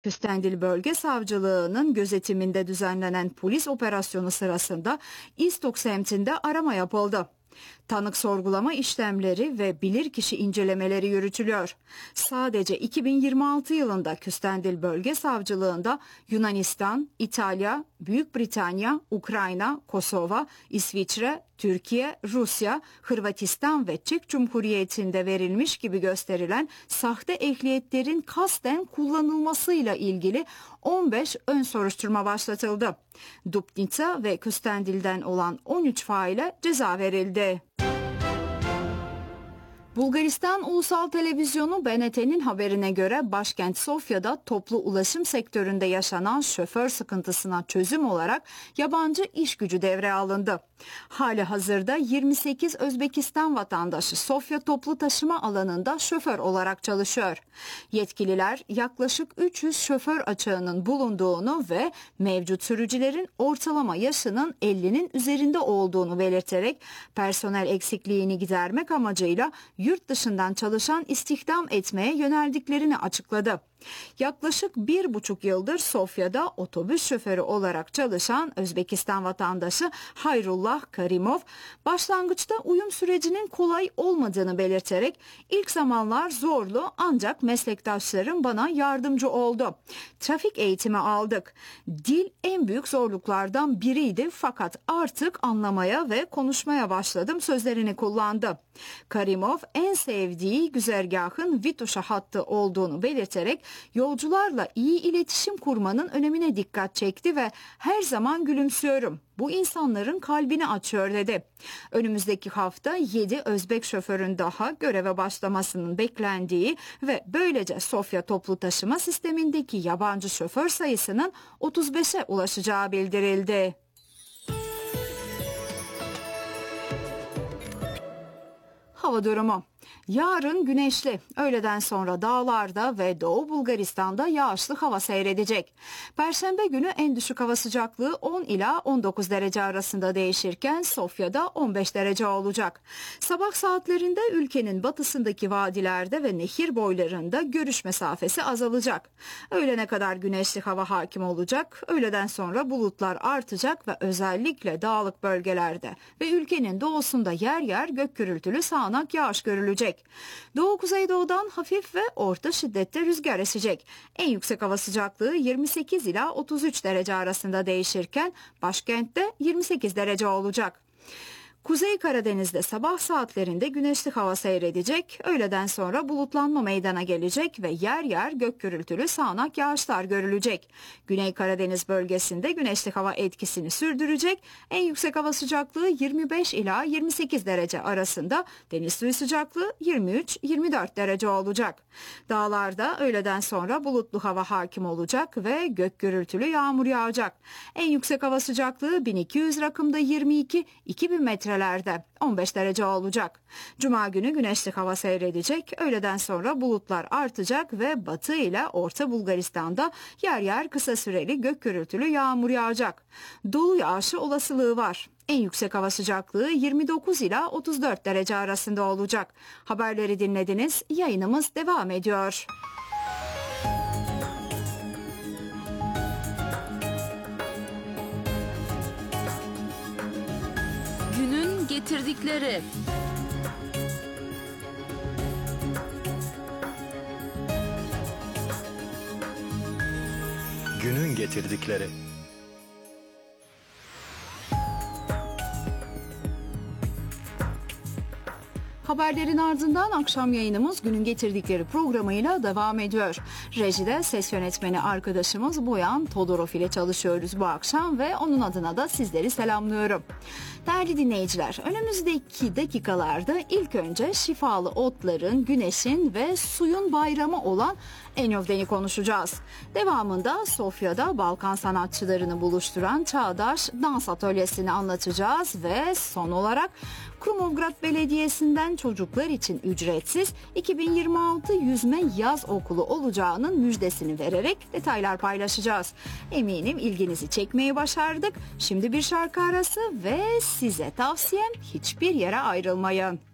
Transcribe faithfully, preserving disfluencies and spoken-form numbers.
Küstendil Bölge Savcılığı'nın gözetiminde düzenlenen polis operasyonu sırasında İstok semtinde arama yapıldı. Tanık sorgulama işlemleri ve bilirkişi incelemeleri yürütülüyor. Sadece iki bin yirmi altı yılında Küstendil Bölge Savcılığı'nda Yunanistan, İtalya, Büyük Britanya, Ukrayna, Kosova, İsviçre, Türkiye, Rusya, Hırvatistan ve Çek Cumhuriyeti'nde verilmiş gibi gösterilen sahte ehliyetlerin kasten kullanılmasıyla ilgili on beş ön soruşturma başlatıldı. Dupnica ve Küstendil'den olan on üç faile ceza verildi. Bulgaristan Ulusal Televizyonu B N T'nin haberine göre başkent Sofya'da toplu ulaşım sektöründe yaşanan şoför sıkıntısına çözüm olarak yabancı iş gücü devreye alındı. Hali hazırda yirmi sekiz Özbekistan vatandaşı Sofya toplu taşıma alanında şoför olarak çalışıyor. Yetkililer yaklaşık üç yüz şoför açığının bulunduğunu ve mevcut sürücülerin ortalama yaşının ellinin üzerinde olduğunu belirterek personel eksikliğini gidermek amacıyla yurt dışından çalışan istihdam etmeye yöneldiklerini açıkladı. Yaklaşık bir buçuk yıldır Sofya'da otobüs şoförü olarak çalışan Özbekistan vatandaşı Hayrullah Karimov, başlangıçta uyum sürecinin kolay olmadığını belirterek ilk zamanlar zorlu ancak meslektaşlarım bana yardımcı oldu. Trafik eğitimi aldık. Dil en büyük zorluklardan biriydi fakat artık anlamaya ve konuşmaya başladım sözlerini kullandı. Karimov en sevdiği güzergahın Vituşa hattı olduğunu belirterek yolcularla iyi iletişim kurmanın önemine dikkat çekti ve her zaman gülümsüyorum. Bu insanların kalbini açıyor dedi. Önümüzdeki hafta yedi Özbek şoförün daha göreve başlamasının beklendiği ve böylece Sofya toplu taşıma sistemindeki yabancı şoför sayısının otuz beşe ulaşacağı bildirildi. Hava durumu. Yarın güneşli, öğleden sonra dağlarda ve Doğu Bulgaristan'da yağışlı hava seyredecek. Perşembe günü en düşük hava sıcaklığı on ila on dokuz derece arasında değişirken Sofya'da on beş derece olacak. Sabah saatlerinde ülkenin batısındaki vadilerde ve nehir boylarında görüş mesafesi azalacak. Öğlene kadar güneşli hava hakim olacak. Öğleden sonra bulutlar artacak ve özellikle dağlık bölgelerde ve ülkenin doğusunda yer yer gök gürültülü sağanak yağış görülecek. Doğu kuzeydoğudan hafif ve orta şiddette rüzgar esecek. En yüksek hava sıcaklığı yirmi sekiz ila otuz üç derece arasında değişirken başkentte yirmi sekiz derece olacak. Kuzey Karadeniz'de sabah saatlerinde güneşli hava seyredecek, öğleden sonra bulutlanma meydana gelecek ve yer yer gök gürültülü sağanak yağışlar görülecek. Güney Karadeniz bölgesinde güneşli hava etkisini sürdürecek, en yüksek hava sıcaklığı yirmi beş ila yirmi sekiz derece arasında, deniz suyu sıcaklığı yirmi üç yirmi dört derece olacak. Dağlarda öğleden sonra bulutlu hava hakim olacak ve gök gürültülü yağmur yağacak. En yüksek hava sıcaklığı bin iki yüz rakımda yirmi iki iki bin metre on beş derece olacak. Cuma günü güneşli hava seyredecek, öğleden sonra bulutlar artacak ve batı ile Orta Bulgaristan'da yer yer kısa süreli gök gürültülü yağmur yağacak. Dolu yağışı olasılığı var. En yüksek hava sıcaklığı yirmi dokuz ila otuz dört derece arasında olacak. Haberleri dinlediniz, yayınımız devam ediyor. Günün getirdikleri. Günün getirdikleri. Haberlerin ardından akşam yayınımız Günün Getirdikleri programıyla devam ediyor. Rejide ses yönetmeni arkadaşımız Boyan Todorov ile çalışıyoruz bu akşam ve onun adına da sizleri selamlıyorum. Değerli dinleyiciler, önümüzdeki dakikalarda ilk önce şifalı otların, güneşin ve suyun bayramı olan Enyovden'i konuşacağız. Devamında Sofya'da Balkan sanatçılarını buluşturan Çağdaş Dans Atölyesi'ni anlatacağız ve son olarak Krumovgrad Belediyesi'nden çocuklar için ücretsiz iki bin yirmi altı yüzme yaz okulu olacağının müjdesini vererek detaylar paylaşacağız. Eminim ilginizi çekmeyi başardık. Şimdi bir şarkı arası ve size tavsiyem hiçbir yere ayrılmayın.